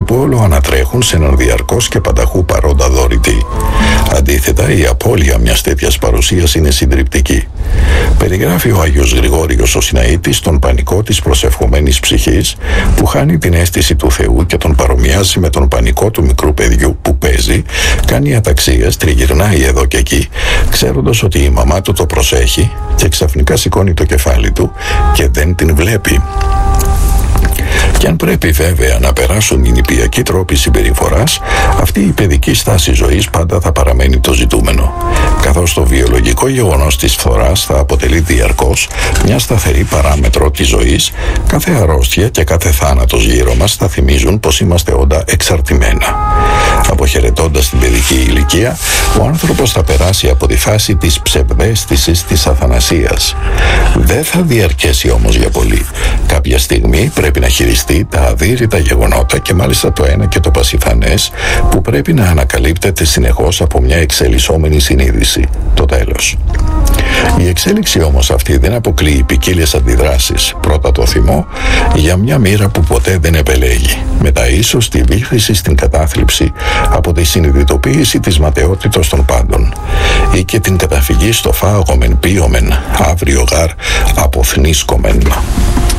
που όλο ανατρέχουν σε έναν διαρκώς και πανταχού παρόντα δωρητή. Αντίθετα, η απώλεια μιας τέτοιας παρουσίας είναι συντριπτική. Περιγράφει ο Άγιος Γρηγόριος ο Σιναήτης τον πανικό της προσευχομένης ψυχής που χάνει την αίσθηση του Θεού και τον παρομοιάζει με τον πανικό του μικρού παιδιού που παίζει, κάνει αταξίες, τριγυρνάει εδώ και εκεί, ξέροντας ότι η μαμά του το προσέχει και ξαφνικά σηκώνει το κεφάλι του και δεν την βλέπει. Και αν πρέπει βέβαια να περάσουν οι νηπιακοί τρόποι συμπεριφοράς, αυτή η παιδική στάση ζωής πάντα θα παραμένει το ζητούμενο. Καθώς το βιολογικό γεγονός της φθοράς θα αποτελεί διαρκώς μια σταθερή παράμετρο της ζωής, κάθε αρρώστια και κάθε θάνατος γύρω μας θα θυμίζουν πως είμαστε όντα εξαρτημένα. Αποχαιρετώντας την παιδική ηλικία, ο άνθρωπος θα περάσει από τη φάση της ψευδαίσθησης της αθανασίας. Δεν θα διαρκέσει όμως για πολύ. Κάποια στιγμή πρέπει να χειριστεί τα αδύρυτα γεγονότα και μάλιστα το ένα και το πασιφανές που πρέπει να ανακαλύπτεται συνεχώς από μια εξελισσόμενη συνείδηση. Το τέλος. Η εξέλιξη όμως αυτή δεν αποκλείει ποικίλες αντιδράσεις. Πρώτα το θυμό για μια μοίρα που ποτέ δεν επελέγει. Μετά ίσως τη βύθιση στην κατάθλιψη από τη συνειδητοποίηση της ματαιότητος των πάντων. Ή και την καταφυγή στο φάγομεν πίομεν, αύριο γάρ αποθνίσκομεν.